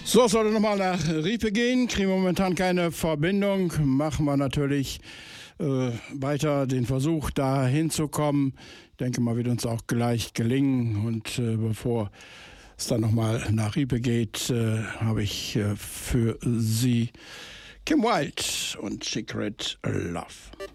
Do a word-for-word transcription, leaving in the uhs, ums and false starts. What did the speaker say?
So, sollte nochmal nach Riepe gehen, kriegen wir momentan keine Verbindung, machen wir natürlich äh, weiter den Versuch, da hinzukommen. Ich denke mal, wird uns auch gleich gelingen. Und äh, bevor es dann nochmal nach Riepe geht, äh, habe ich äh, für Sie Kim Wilde und Secret Love.